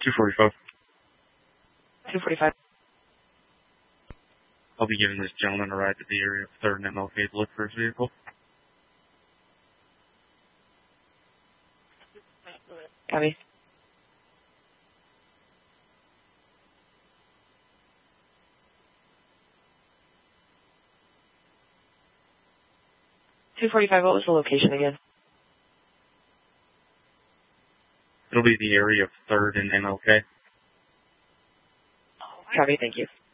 245. 245. I'll be giving this gentleman a ride to the area of 3rd and MLK to look for his vehicle. Copy. $245, what was the location again? It'll be the area of 3rd and MLK. Copy, thank you.